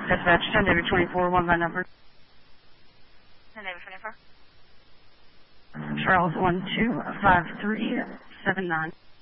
Dispatch 10 David 24, one by number. 10 David 24. Charles 125379.